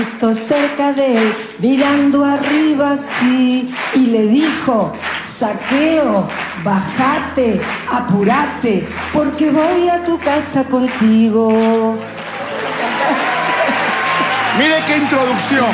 cerca de él, mirando arriba así, y le dijo: Zaqueo, bájate, apúrate, porque voy a tu casa contigo. Mire qué introducción.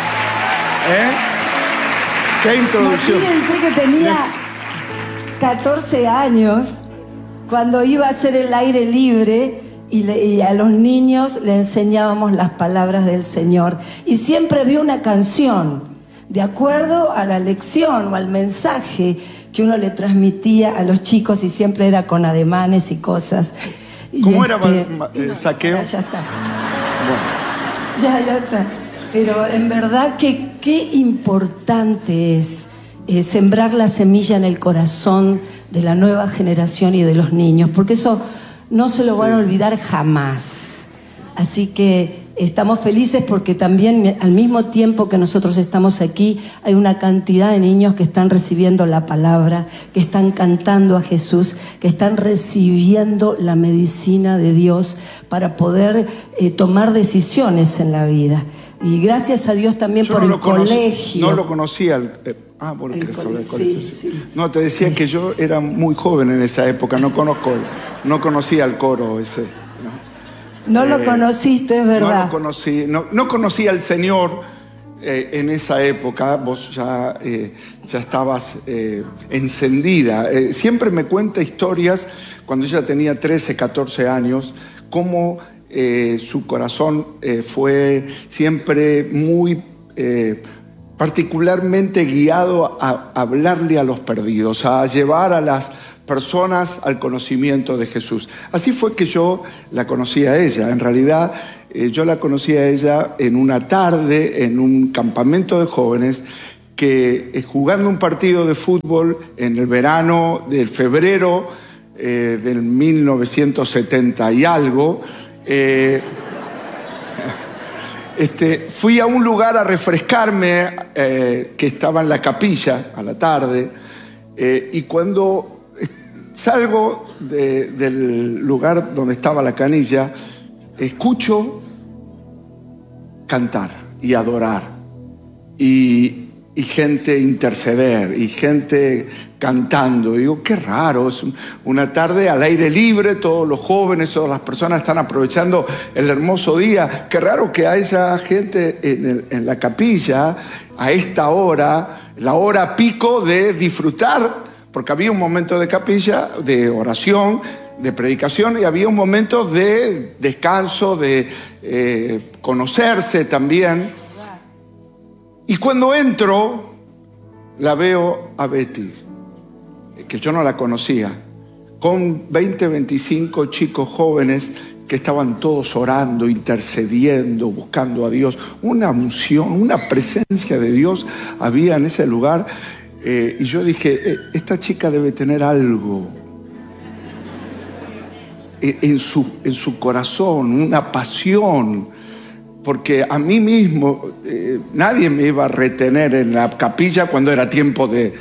Qué introducción. Imagínense que tenía 14 años cuando iba a hacer el aire libre. Y a los niños le enseñábamos las palabras del Señor. Y siempre había una canción de acuerdo a la lección o al mensaje que uno le transmitía a los chicos, y siempre era con ademanes y cosas. ¿Cómo era Zaqueo? Ya está. Bueno. Ya está. Pero en verdad que qué importante es sembrar la semilla en el corazón de la nueva generación y de los niños, porque eso no se lo van a olvidar jamás. Así que estamos felices porque también al mismo tiempo que nosotros estamos aquí, hay una cantidad de niños que están recibiendo la palabra, que están cantando a Jesús, que están recibiendo la medicina de Dios para poder tomar decisiones en la vida. Y gracias a Dios también por el colegio. No lo conocía. Bueno, querés hablar del colegio. Sí. No, te decía que yo era muy joven en esa época, no conocía el coro ese. No lo conociste, es verdad. No lo conocí, no conocía al Señor en esa época. Vos ya estabas encendida. Siempre me cuenta historias, cuando ella tenía 13, 14 años, cómo su corazón fue siempre muy particularmente guiado a hablarle a los perdidos, a llevar a las personas al conocimiento de Jesús. Así fue que yo la conocí a ella. En realidad, yo la conocí a ella en una tarde, en un campamento de jóvenes, que jugando un partido de fútbol en el verano del febrero del 1970 y algo, fui a un lugar a refrescarme que estaba en la capilla a la tarde, y cuando salgo del lugar donde estaba la canilla, escucho cantar y adorar y gente interceder y gente cantando. Digo, qué raro, es una tarde al aire libre, todos los jóvenes, todas las personas están aprovechando el hermoso día. Qué raro que haya gente en la capilla a esta hora, la hora pico de disfrutar, porque había un momento de capilla, de oración, de predicación, y había un momento de descanso, de conocerse también. Y cuando entro, la veo a Betty, que yo no la conocía, con 20, 25 chicos jóvenes que estaban todos orando, intercediendo, buscando a Dios. Una unción, una presencia de Dios había en ese lugar. Y yo dije, esta chica debe tener algo en su corazón, una pasión, porque a mí mismo nadie me iba a retener en la capilla cuando era tiempo de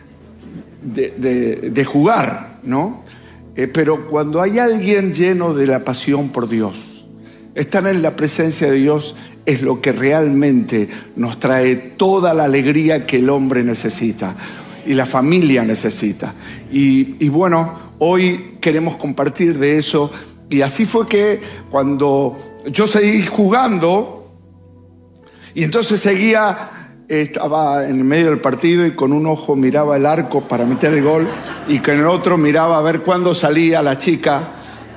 jugar, ¿no? Pero cuando hay alguien lleno de la pasión por Dios, estar en la presencia de Dios es lo que realmente nos trae toda la alegría que el hombre necesita y la familia necesita. Y bueno, hoy queremos compartir de eso. Y así fue que cuando yo seguí jugando, y entonces estaba en el medio del partido y con un ojo miraba el arco para meter el gol y con el otro miraba a ver cuándo salía la chica.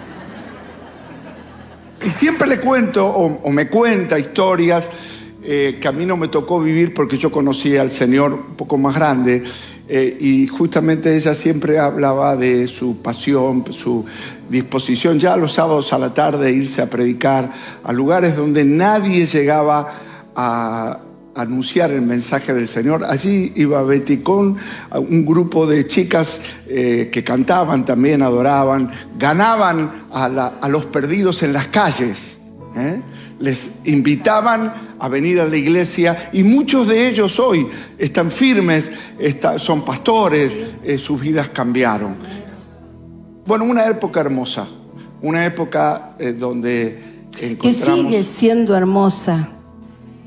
Y siempre le cuento o me cuenta historias que a mí no me tocó vivir porque yo conocí al Señor un poco más grande, y justamente ella siempre hablaba de su pasión, su disposición ya los sábados a la tarde irse a predicar a lugares donde nadie llegaba a anunciar el mensaje del Señor. Allí iba Betty con un grupo de chicas que cantaban también, adoraban, ganaban a los perdidos en las calles, les invitaban a venir a la iglesia, y muchos de ellos hoy están firmes, son pastores, sus vidas cambiaron. Bueno, una época hermosa, una época donde encontramos... Que sigue siendo hermosa.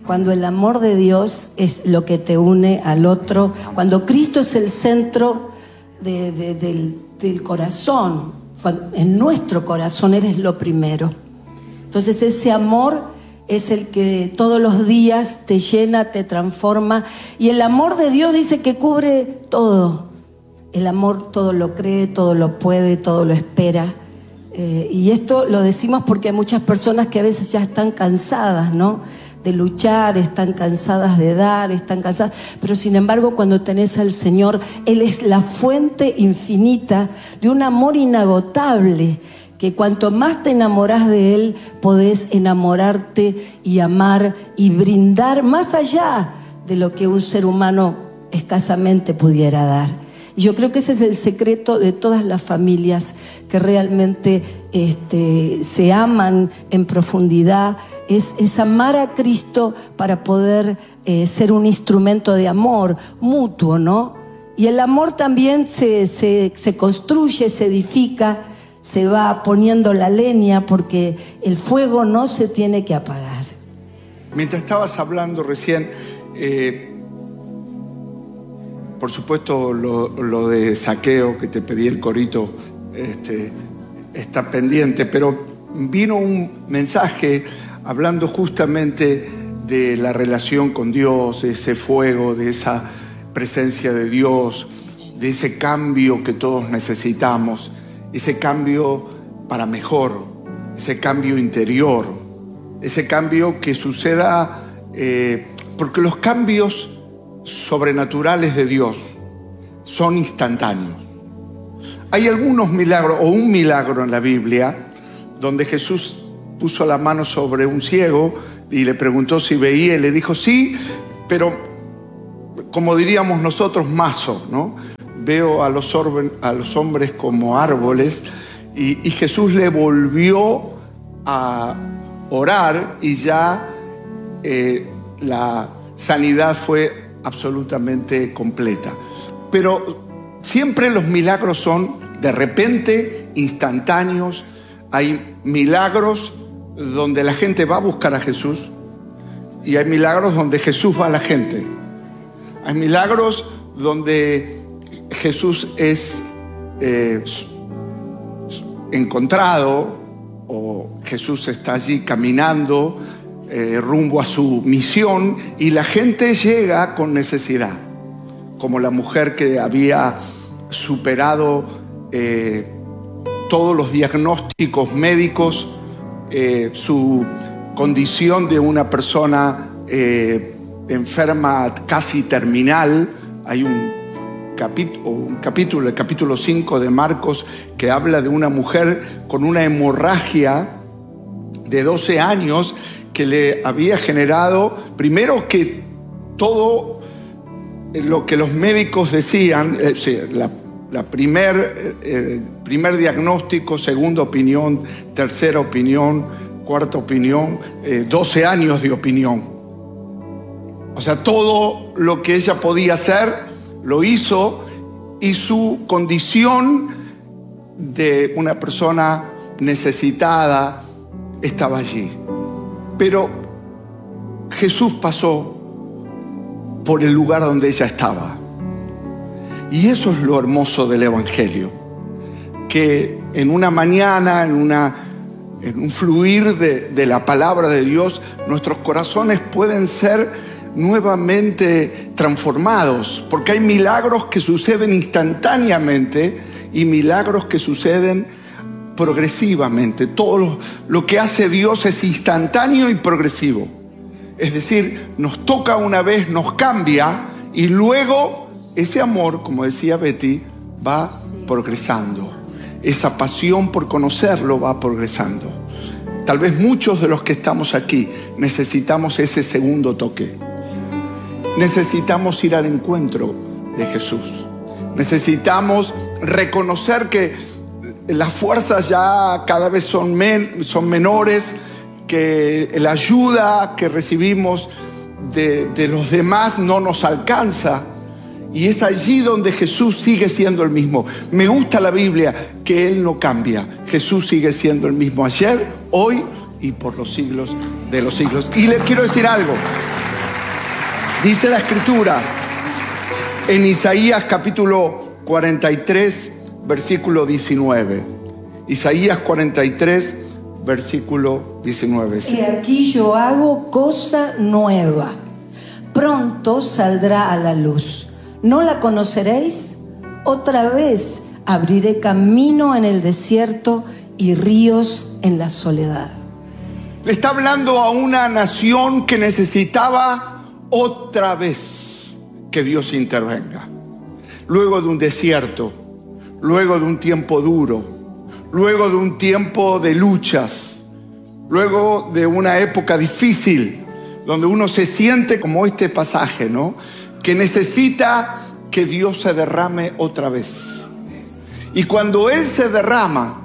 cuando el amor de Dios es lo que te une al otro, cuando Cristo es el centro del corazón, en nuestro corazón eres lo primero. Entonces ese amor es el que todos los días te llena, te transforma. Y el amor de Dios dice que cubre todo. El amor todo lo cree, todo lo puede, todo lo espera. Y esto lo decimos porque hay muchas personas que a veces ya están cansadas, ¿no?, de luchar, están cansadas de dar, están cansadas. Pero sin embargo, cuando tenés al Señor, Él es la fuente infinita de un amor inagotable, que cuanto más te enamorás de Él, podés enamorarte y amar y brindar más allá de lo que un ser humano escasamente pudiera dar. Y yo creo que ese es el secreto de todas las familias que realmente se aman en profundidad, es amar a Cristo para poder ser un instrumento de amor mutuo, ¿no? Y el amor también se construye, se edifica, se va poniendo la leña, porque el fuego no se tiene que apagar. Mientras estabas hablando recién, por supuesto lo de Zaqueo, que te pedí el corito, está pendiente, pero vino un mensaje hablando justamente de la relación con Dios, de ese fuego, de esa presencia de Dios, de ese cambio que todos necesitamos, ese cambio para mejor, ese cambio interior, ese cambio que suceda, porque los cambios sobrenaturales de Dios son instantáneos. Hay algunos milagros, o un milagro en la Biblia, donde Jesús puso la mano sobre un ciego y le preguntó si veía, y le dijo sí, pero como diríamos nosotros, mazo, ¿no? Veo a los hombres como árboles, y Jesús le volvió a orar y ya la sanidad fue absolutamente completa. Pero siempre los milagros son de repente, instantáneos. Hay milagros donde la gente va a buscar a Jesús, y hay milagros donde Jesús va a la gente. Hay milagros donde Jesús es encontrado, o Jesús está allí caminando rumbo a su misión, y la gente llega con necesidad, como la mujer que había superado todos los diagnósticos médicos, su condición de una persona enferma casi terminal. Hay un capítulo, el capítulo 5 de Marcos, que habla de una mujer con una hemorragia de 12 años que le había generado, primero, que todo lo que los médicos decían, primer diagnóstico, segunda opinión, tercera opinión, cuarta opinión, 12 años de opinión. O sea, todo lo que ella podía hacer lo hizo, y su condición de una persona necesitada estaba allí. Pero Jesús pasó por el lugar donde ella estaba. Y eso es lo hermoso del Evangelio, que en una mañana, en un fluir de la palabra de Dios, nuestros corazones pueden ser nuevamente transformados, porque hay milagros que suceden instantáneamente y milagros que suceden progresivamente. Todo lo que hace Dios es instantáneo y progresivo. Es decir, nos toca una vez, nos cambia, y luego ese amor, como decía Betty, va progresando. Esa pasión por conocerlo va progresando. Tal vez muchos de los que estamos aquí necesitamos ese segundo toque. Necesitamos ir al encuentro de Jesús. Necesitamos reconocer que las fuerzas ya cada vez son menores, que la ayuda que recibimos de los demás no nos alcanza. Y es allí donde Jesús sigue siendo el mismo. Me gusta la Biblia, que Él no cambia. Jesús sigue siendo el mismo ayer, hoy y por los siglos de los siglos. Y les quiero decir algo. Dice la Escritura en Isaías capítulo 43, versículo 19. Isaías 43, versículo 19. Y aquí yo hago cosa nueva. Pronto saldrá a la luz. ¿No la conoceréis? Otra vez abriré camino en el desierto y ríos en la soledad. Le está hablando a una nación que necesitaba otra vez que Dios intervenga. Luego de un desierto, luego de un tiempo duro, luego de un tiempo de luchas, luego de una época difícil, donde uno se siente como este pasaje, ¿no? Que necesita que Dios se derrame otra vez. Y cuando Él se derrama,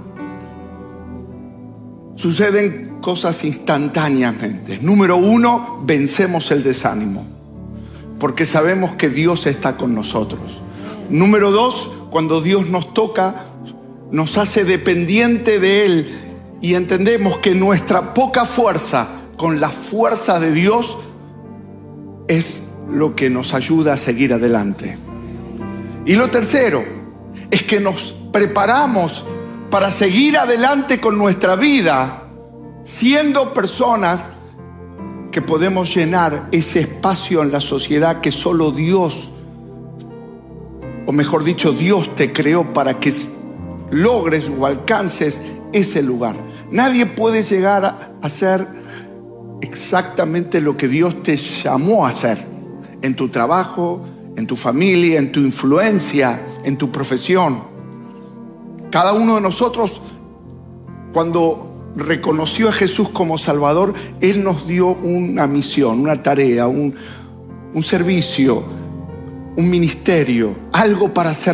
suceden cosas instantáneamente. Número uno, vencemos el desánimo, porque sabemos que Dios está con nosotros. Número dos, cuando Dios nos toca, nos hace dependiente de Él y entendemos que nuestra poca fuerza con la fuerza de Dios es lo que nos ayuda a seguir adelante. Y lo tercero es que nos preparamos para seguir adelante con nuestra vida, siendo personas que podemos llenar ese espacio en la sociedad que solo Dios, o mejor dicho, Dios te creó para que logres o alcances ese lugar. Nadie puede llegar a hacer exactamente lo que Dios te llamó a hacer en tu trabajo, en tu familia, en tu influencia, en tu profesión. Cada uno de nosotros, cuando reconoció a Jesús como Salvador, Él nos dio una misión, una tarea, un servicio, un ministerio, algo para hacer